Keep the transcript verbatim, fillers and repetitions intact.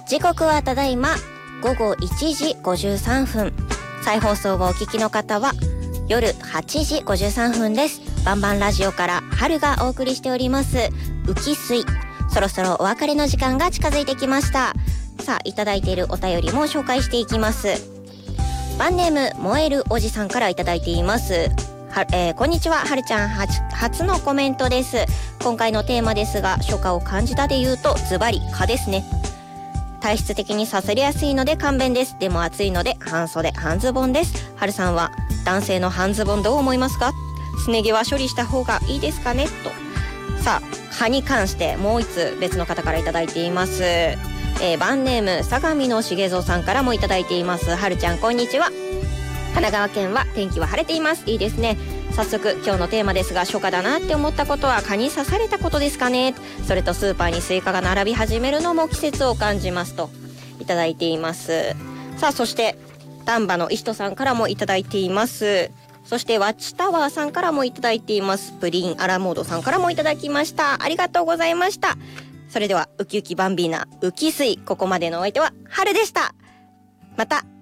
時刻はただいまごごいちじごじゅうさんぷん。再放送をお聞きの方は夜はちじごじゅうさんぷんです。バンバンラジオから春がお送りしております浮き水。そろそろお別れの時間が近づいてきました。さあ、いただいているお便りも紹介していきます。バンネーム燃えるおじさんからいただいていますは、えー、こんにちは、はるちゃん初のコメントです。今回のテーマですが、初夏を感じたで言うとズバリ蚊ですね。体質的に刺されやすいので勘弁です。でも暑いので半袖半ズボンです。はるさんは男性の半ズボンどう思いますか？すね毛は処理した方がいいですかねと。さあ、蚊に関してもう一つ別の方からいただいています。えー、バンネーム相模の重蔵さんからもいただいています。はるちゃんこんにちは。神奈川県は天気は晴れています。いいですね。早速今日のテーマですが、初夏だなって思ったことは蚊に刺されたことですかね。それとスーパーにスイカが並び始めるのも季節を感じますといただいています。さあ、そして丹波の石戸さんからもいただいています。そしてワッチタワーさんからもいただいています。プリンアラモードさんからもいただきました。ありがとうございました。それではウキウキバンビーナウキスイ、ここまでのお相手は春でした。また